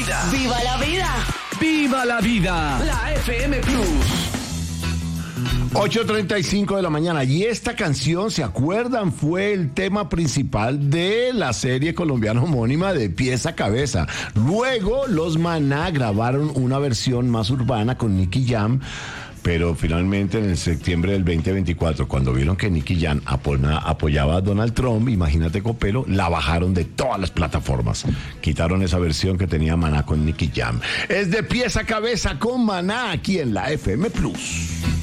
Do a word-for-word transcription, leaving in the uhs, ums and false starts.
¡Viva la vida! ¡Viva la vida! La F M Plus. ocho treinta y cinco de la mañana. Y esta canción, ¿se acuerdan? Fue el tema principal de la serie colombiana homónima de Pies a Cabeza. Luego los Maná grabaron una versión más urbana con Nicky Jam. Pero finalmente en el septiembre del veinte veinticuatro, cuando vieron que Nicky Jam apoyaba a Donald Trump, imagínate Copelo, la bajaron de todas las plataformas. Quitaron esa versión que tenía Maná con Nicky Jam. Es de Pies a Cabeza con Maná aquí en la F M Plus.